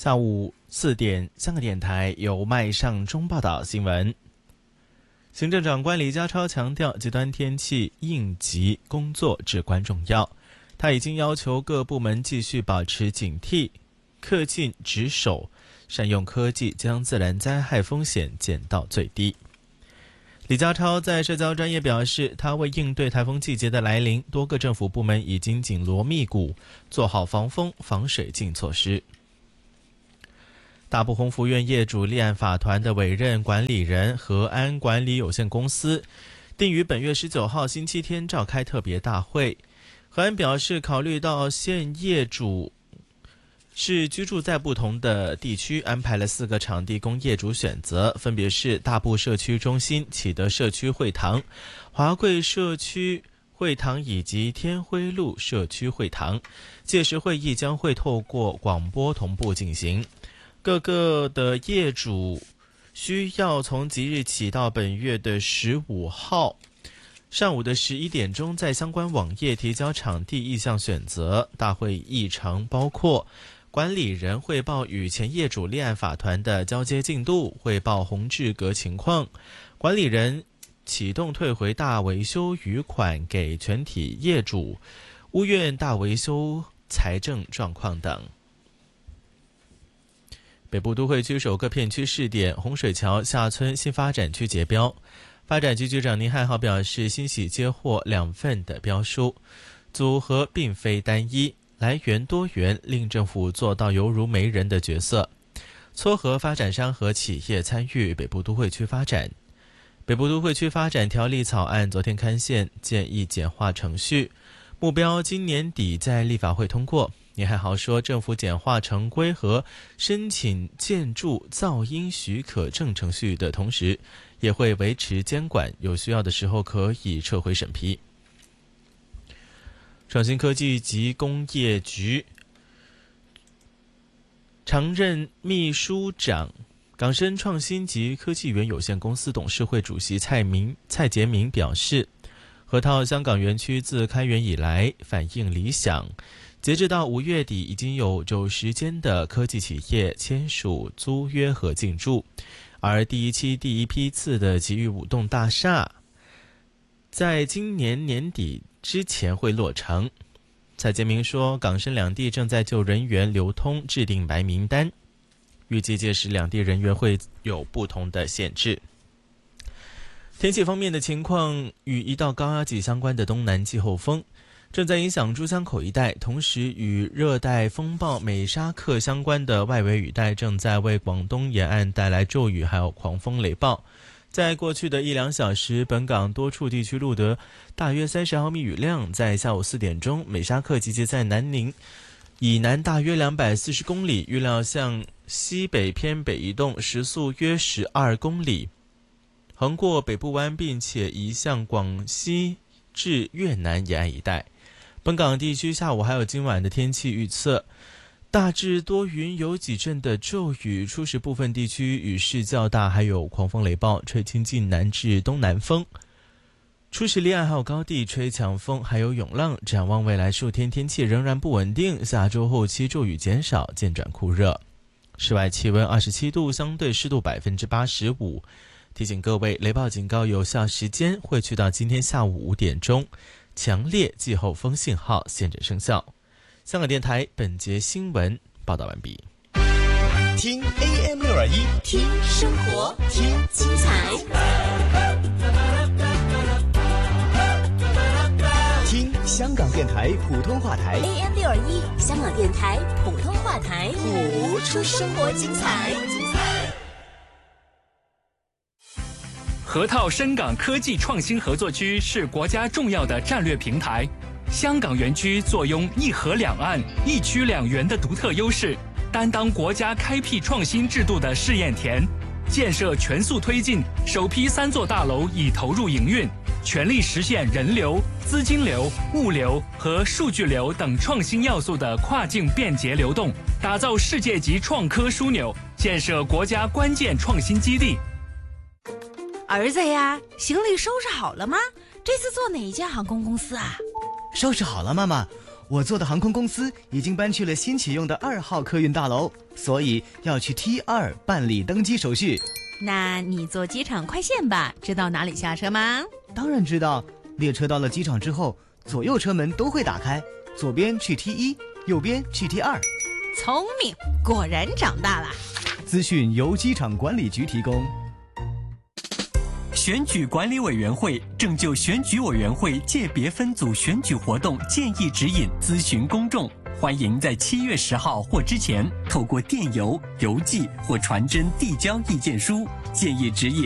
下午4点，香港电台由麦尚中报道新闻。行政长官李家超强调，极端天气应急工作至关重要。他已经要求各部门继续保持警惕，恪尽职守，善用科技将自然灾害风险减到最低。李家超在社交专页表示，他为应对台风季节的来临，多个政府部门已经紧锣密鼓，做好防风防水浸措施。大埔鸿福苑业主立案法团的委任管理人和安管理有限公司定于本月19号星期天召开特别大会。和安表示，考虑到现业主是居住在不同的地区，安排了4个场地供业主选择，分别是大埔社区中心、启德社区会堂、华贵社区会堂以及天辉路社区会堂。届时会议将会透过广播同步进行。各个的业主需要从即日起到本月的15号上午的11点钟，在相关网页提交场地意向选择。大会议程包括管理人汇报与前业主立案法团的交接进度，汇报红志阁情况，管理人启动退回大维修余款给全体业主，屋苑大维修财政状况等。北部都会区首个片区试点洪水桥下村新发展区截标，发展局局长倪汉豪表示，欣喜接获2份的标书，组合并非单一，来源多元，令政府做到犹如媒人的角色，撮合发展商和企业参与北部都会区发展。北部都会区发展条例草案昨天刊宪，建议简化程序，目标今年底在立法会通过。倪汉豪说，政府简化城规和申请建筑噪音许可证程序的同时，也会维持监管，有需要的时候可以撤回审批。创新科技及工业局常任秘书长、港深创新及科技园有限公司董事会主席蔡杰明表示，河套香港园区自开园以来反应理想，截至到5月底，已经有90间的科技企业签署租约和进驻，而第一批次的吉裕5栋大厦在今年年底之前会落成。蔡杰明说，港深两地正在就人员流通制定白名单，预计届时两地人员会有不同的限制。天气方面的情况，与一道高压脊相关的东南季候风正在影响珠江口一带，同时与热带风暴美沙克相关的外围雨带正在为广东沿岸带来骤雨还有狂风雷暴。在过去的1-2小时，本港多处地区录得大约30毫米雨量。在下午4点钟，美沙克集结在南宁以南大约240公里，预料向西北偏北移动，时速约12公里，横过北部湾，并且移向广西至越南沿岸一带。本港地区下午还有今晚的天气预测，大致多云，有几阵的骤雨，初时部分地区雨势较大，还有狂风雷暴，吹清劲南至东南风。初时离岸还有高地吹强风，还有涌浪。展望未来数天天气仍然不稳定，下周后期骤雨减少，渐转酷热。室外气温27度，相对湿度85%。提醒各位，雷暴警告有效时间会去到今天下午5点钟。强烈季候风信号现正生效。香港电台本节新闻报道完毕。 听 AM621， 听生活，听精彩， 听香港电台普通话台 AM621，香港电台普通话台， 谱出生活精彩。 河套深港科技创新合作区是国家重要的战略平台，香港园区坐拥一河两岸、一区两园的独特优势，担当国家开辟创新制度的试验田。建设全速推进，首批3座大楼已投入营运，全力实现人流、资金流、物流和数据流等创新要素的跨境便捷流动，打造世界级创科枢纽，建设国家关键创新基地。 儿子呀，行李收拾好了吗？这次坐哪一家航空公司啊？ 收拾好了，妈妈。 我做的航空公司已经搬去了新启用的2号客运大楼，所以要去 T2 办理登机手续。 那你坐机场快线吧，知道哪里下车吗？ 当然知道，列车到了机场之后，左右车门都会打开，左边去 T1，右边去 T2。 聪明，果然长大了。 资讯由机场管理局提供。 选举管理委员会正就选举委员会界别分组选举活动建议指引咨询公众，欢迎在7月10号或之前透过电邮、邮寄或传真递交意见书，建议指引